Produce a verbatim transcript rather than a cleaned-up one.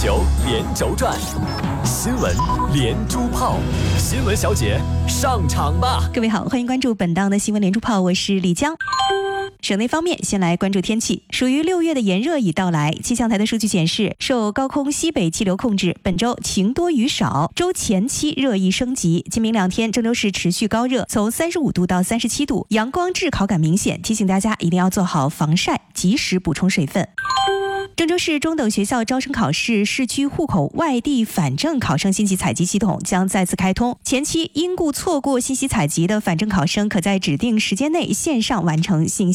球连轴转，新闻连珠炮，新闻小姐上场吧！ 各位好，欢迎关注本档的新闻连珠炮，我是李江。省内方面，先来关注天气。属于六月的炎热已到来，气象台的数据显示，受高空西北气流控制，本周晴多雨少，周前期热意升级。今明两天，郑州市持续高热，从三十五度到三十七度，阳光炙烤感明显，提醒大家一定要做好防晒，及时补充水分。郑州市中等学校招生考试市区户口外地返正考生信息采集系统将再次开通，前期因故错过信息采集的返正考生，可在指定时间内线上完成信息